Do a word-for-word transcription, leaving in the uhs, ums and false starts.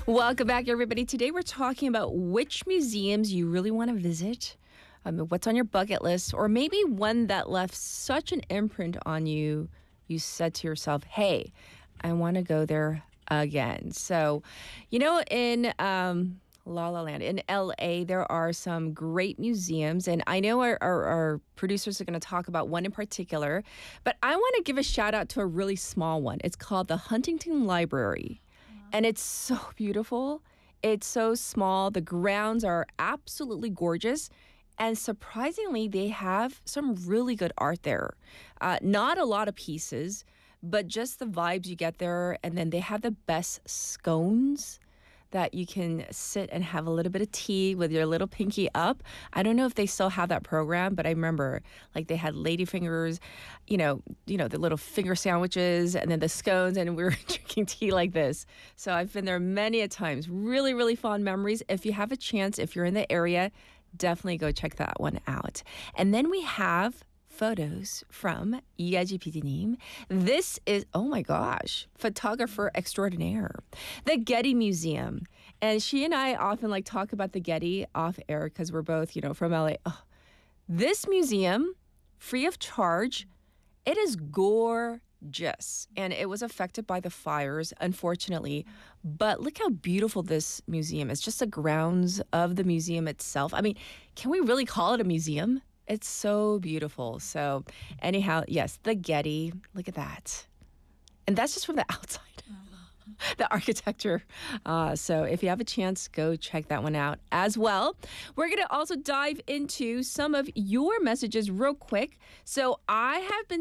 Welcome back, everybody. Today we're talking about which museums you really want to visit, um, what's on your bucket list, or maybe one that left such an imprint on you, you said to yourself, hey, I want to go there again. So, you know, in um, La La Land, in L A, there are some great museums, and I know our, our, our producers are going to talk about one in particular, but I want to give a shout out to a really small one. It's called the Huntington Library. And it's so beautiful. It's so small. The grounds are absolutely gorgeous. And surprisingly, they have some really good art there. Uh, not a lot of pieces, but just the vibes you get there. And then they have the best scones that you can sit and have a little bit of tea with your little pinky up. I don't know if they still have that program, but I remember like they had ladyfingers, you know, you know, the little finger sandwiches and then the scones, and we were drinking tea like this. So I've been there many a times. Really, really fond memories. If you have a chance, if you're in the area, definitely go check that one out. And then we have photos from 이하지 피디님. This is, oh my gosh, photographer extraordinaire. The Getty Museum. And she and I often like talk about the Getty off air because we're both, you know, from L A. Oh, this museum, free of charge, it is gorgeous. And it was affected by the fires, unfortunately. But look how beautiful this museum is. Just the grounds of the museum itself. I mean, can we really call it a museum? It's so beautiful. So anyhow, yes, the Getty, look at that. And that's just from the outside, the architecture. Uh, so if you have a chance, go check that one out as well. We're going to also dive into some of your messages real quick. So I have been